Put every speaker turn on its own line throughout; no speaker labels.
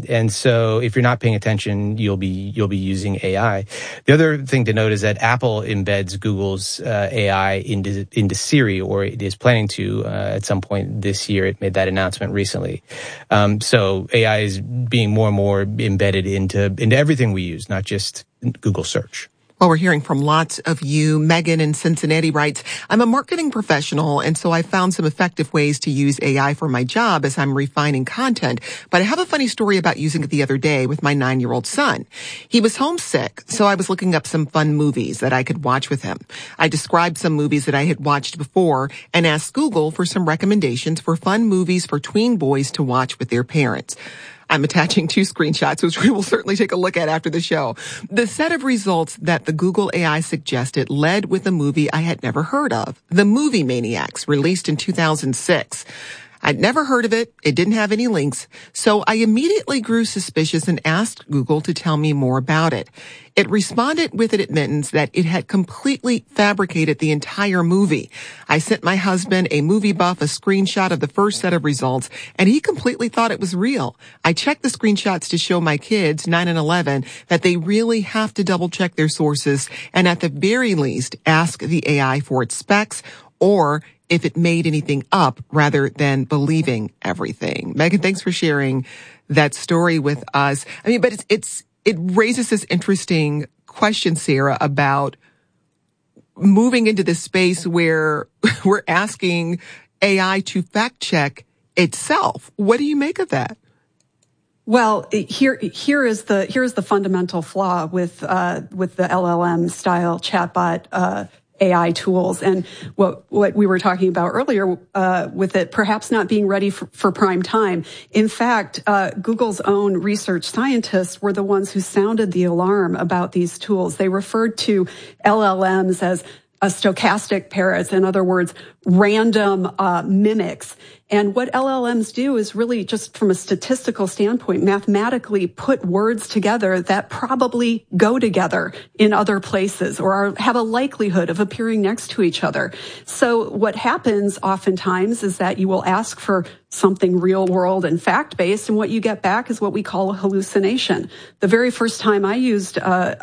And so if you're not paying attention, you'll be using AI. The other thing to note is that Apple embeds Google's AI into Siri, or it is planning to at some point this year. It made that announcement recently. So AI is being more and more embedded into everything we use, not just Google search.
Well, we're hearing from lots of you. Megan in Cincinnati writes, I'm a marketing professional, and so I found some effective ways to use AI for my job as I'm refining content. But I have a funny story about using it the other day with my 9-year-old son. He was homesick, so I was looking up some fun movies that I could watch with him. I described some movies that I had watched before and asked Google for some recommendations for fun movies for tween boys to watch with their parents. I'm attaching 2 screenshots, which we will certainly take a look at after the show. The set of results that the Google AI suggested led with a movie I had never heard of, The Movie Maniacs, released in 2006. I'd never heard of it. It didn't have any links. So I immediately grew suspicious and asked Google to tell me more about it. It responded with an admittance that it had completely fabricated the entire movie. I sent my husband, a movie buff, a screenshot of the first set of results, and he completely thought it was real. I checked the screenshots to show my kids, 9 and 11, that they really have to double check their sources and at the very least ask the AI for its specs or if it made anything up rather than believing everything. Megan, thanks for sharing that story with us. I mean, but it raises this interesting question, Sarah, about moving into this space where we're asking AI to fact check itself. What do you make of that?
Well, here is the fundamental flaw with the LLM style chatbot AI tools, and what we were talking about earlier with it perhaps not being ready for prime time. In fact, Google's own research scientists were the ones who sounded the alarm about these tools. They referred to LLMs as stochastic parrots, in other words, random mimics. And what LLMs do is really, just from a statistical standpoint, mathematically put words together that probably go together in other places or have a likelihood of appearing next to each other. So what happens oftentimes is that you will ask for something real world and fact based, and what you get back is what we call a hallucination. The very first time I used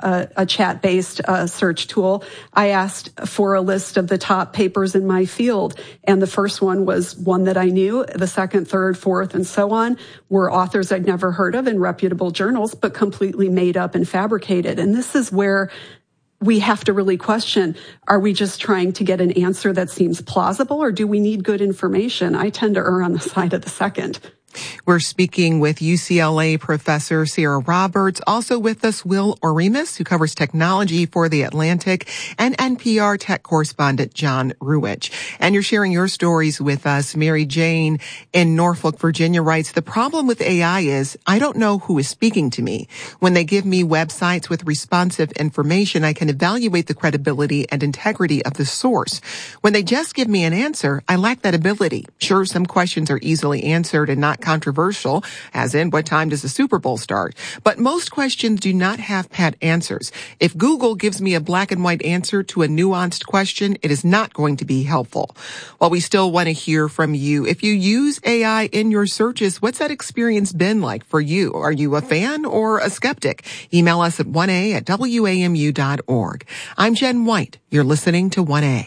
a chat based search tool, I asked for a list of the top papers in my field, and the first one was one that I knew. The second, third, fourth, and so on were authors I'd never heard of in reputable journals, but completely made up and fabricated. And this is where we have to really question, are we just trying to get an answer that seems plausible, or do we need good information? I tend to err on the side of the second.
We're speaking with UCLA professor Sarah Roberts. Also with us, Will Oremus, who covers technology for The Atlantic, and NPR tech correspondent John Ruwitch. And you're sharing your stories with us. Mary Jane in Norfolk, Virginia writes, the problem with AI is I don't know who is speaking to me. When they give me websites with responsive information, I can evaluate the credibility and integrity of the source. When they just give me an answer, I lack that ability. Sure, some questions are easily answered and not controversial, as in what time does the Super Bowl start? But most questions do not have pat answers. If Google gives me a black and white answer to a nuanced question, it is not going to be helpful. While we still want to hear from you, if you use AI in your searches, what's that experience been like for you? Are you a fan or a skeptic? Email us at 1a@wamu.org. I'm Jen White. You're listening to 1A.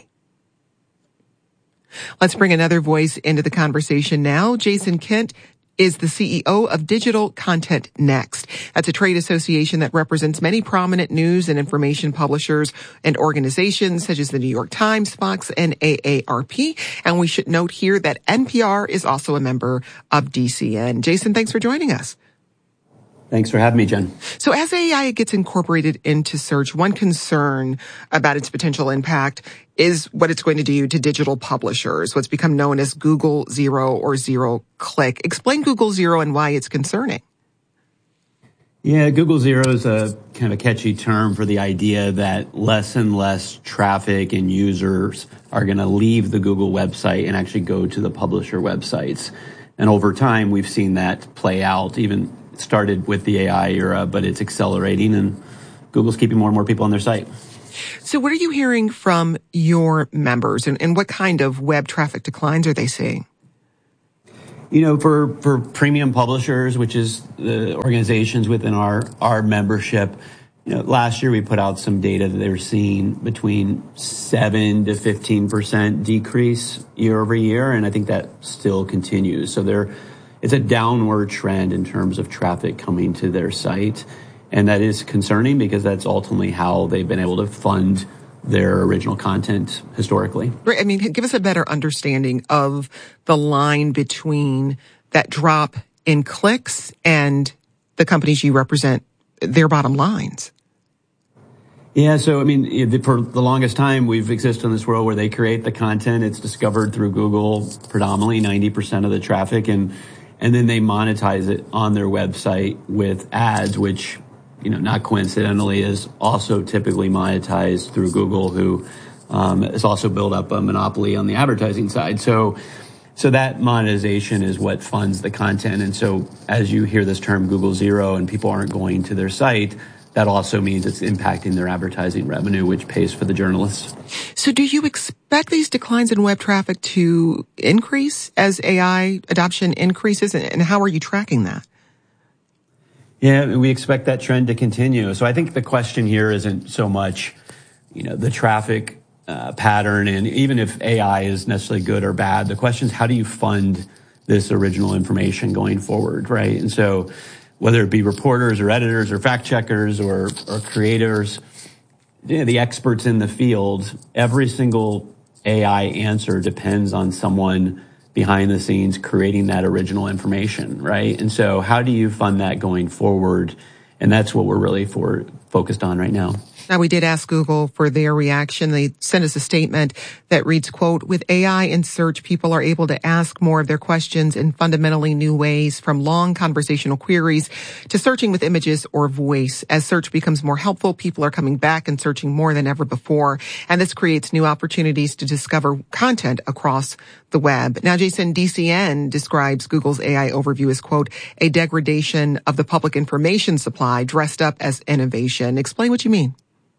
Let's bring another voice into the conversation now. Jason Kent is the CEO of Digital Content Next. That's a trade association that represents many prominent news and information publishers and organizations such as the New York Times, Fox, and AARP. And we should note here that NPR is also a member of DCN. Jason, thanks for joining us.
Thanks for having me, Jen.
So as AI gets incorporated into search, one concern about its potential impact is what it's going to do to digital publishers, what's become known as Google Zero or Zero Click. Explain Google Zero and why it's concerning.
Yeah, Google Zero is a kind of a catchy term for the idea that less and less traffic and users are going to leave the Google website and actually go to the publisher websites. And over time, we've seen that play out. Even started with the AI era, but it's accelerating, and Google's keeping more and more people on their site.
So what are you hearing from your members, and what kind of web traffic declines are they seeing?
For premium publishers, which is the organizations within our membership, last year we put out some data that they were seeing between 7 to 15% decrease year over year, and I think that still continues. So it's a downward trend in terms of traffic coming to their site, and that is concerning because that's ultimately how they've been able to fund their original content historically.
Right. I mean, give us a better understanding of the line between that drop in clicks and the companies you represent, their bottom lines.
Yeah, so I mean, for the longest time, we've existed in this world where they create the content. It's discovered through Google, predominantly 90% of the traffic, and then they monetize it on their website with ads, which, not coincidentally, is also typically monetized through Google, who has also built up a monopoly on the advertising side. So that monetization is what funds the content. And so as you hear this term Google Zero and people aren't going to their site, that also means it's impacting their advertising revenue, which pays for the journalists.
So do you expect these declines in web traffic to increase as AI adoption increases? And how are you tracking that?
Yeah, we expect that trend to continue. So I think the question here isn't so much, the traffic pattern, and even if AI is necessarily good or bad, the question is how do you fund this original information going forward, right? And so whether it be reporters or editors or fact checkers or creators, the experts in the field, every single AI answer depends on someone behind the scenes creating that original information, right? And so how do you fund that going forward? And that's what we're really focused on right now.
Now, we did ask Google for their reaction. They sent us a statement that reads, quote, with AI in search, people are able to ask more of their questions in fundamentally new ways, from long conversational queries to searching with images or voice. As search becomes more helpful, people are coming back and searching more than ever before. And this creates new opportunities to discover content across the web. Now, Jason, DCN describes Google's AI overview as, quote, a degradation of the public information supply dressed up as innovation. Explain what you mean.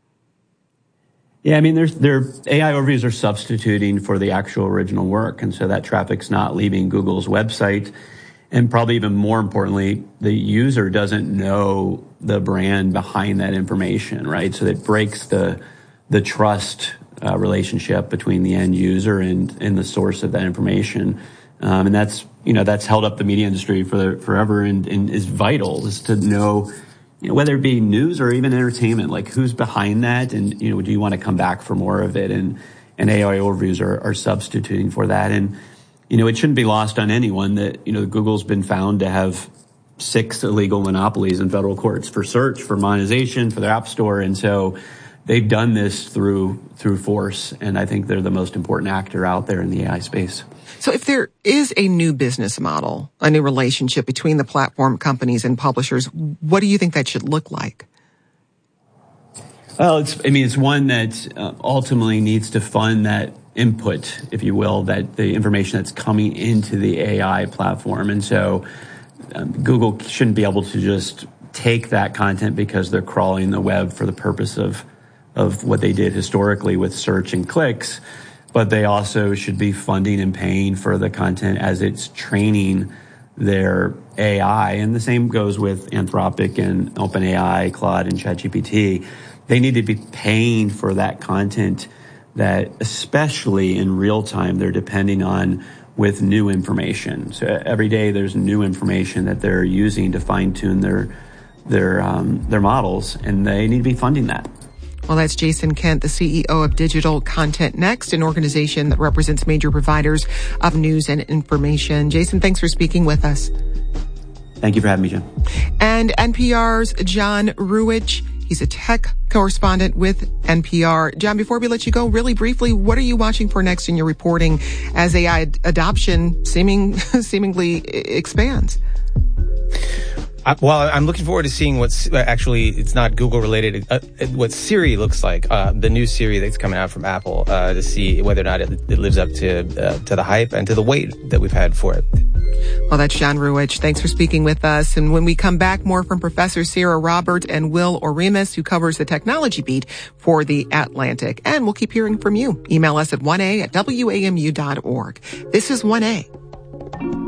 Yeah, I mean, their AI overviews are substituting for the actual original work. And so that traffic's not leaving Google's website. And probably even more importantly, the user doesn't know the brand behind that information, right? So it breaks the trust relationship between the end user and the source of that information. And that's held up the media industry forever and is vital, is to know, whether it be news or even entertainment, like who's behind that, and do you want to come back for more of it? And AI overviews are substituting for that. And it shouldn't be lost on anyone that Google's been found to have 6 illegal monopolies in federal courts for search, for monetization, for their app store, and so they've done this through force. And I think they're the most important actor out there in the AI space.
So if there is a new business model, a new relationship between the platform companies and publishers, what do you think that should look like?
Well, it's one that ultimately needs to fund that input, if you will, that the information that's coming into the AI platform. And so Google shouldn't be able to just take that content because they're crawling the web for the purpose of what they did historically with search and clicks. But they also should be funding and paying for the content as it's training their AI. And the same goes with Anthropic and OpenAI, Claude, and ChatGPT. They need to be paying for that content that, especially in real time, they're depending on with new information. So every day there's new information that they're using to fine-tune their models, and they need to be funding that.
Well, that's Jason Kent, the CEO of Digital Content Next, an organization that represents major providers of news and information. Jason, thanks for speaking with us.
Thank you for having me, Jen.
And NPR's John Ruwitch, he's a tech correspondent with NPR. John, before we let you go, really briefly, what are you watching for next in your reporting as AI adoption seemingly expands?
Well, I'm looking forward to seeing what's actually, it's not Google related, what Siri looks like, the new Siri that's coming out from Apple, to see whether or not it lives up to the hype and to the wait that we've had for it.
Well, that's John Ruwitch. Thanks for speaking with us. And when we come back, more from Professor Sarah Robert and Will Oremus, who covers the technology beat for The Atlantic. And we'll keep hearing from you. Email us at 1a@wamu.org. This is 1A.